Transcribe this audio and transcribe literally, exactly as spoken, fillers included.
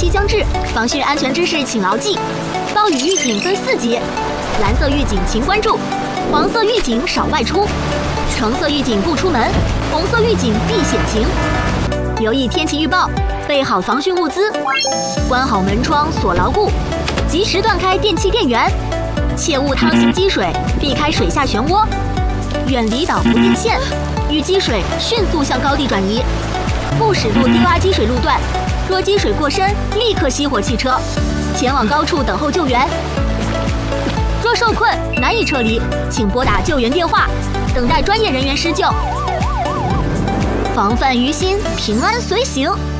期将至，防汛安全知识请牢记：暴雨预警分四级，蓝色预警请关注，黄色预警少外出，橙色预警不出门，红色预警避险情。留意天气预报，备好防汛物资，关好门窗锁牢固，及时断开电器电源，切勿趟行积水，避开水下漩涡，远离导浮电线，遇积水迅速向高地转移，不驶入低洼积水路段。若积水过深，立刻熄火汽车，前往高处等候救援。若受困难以撤离，请拨打救援电话，等待专业人员施救。防范于心，平安随行。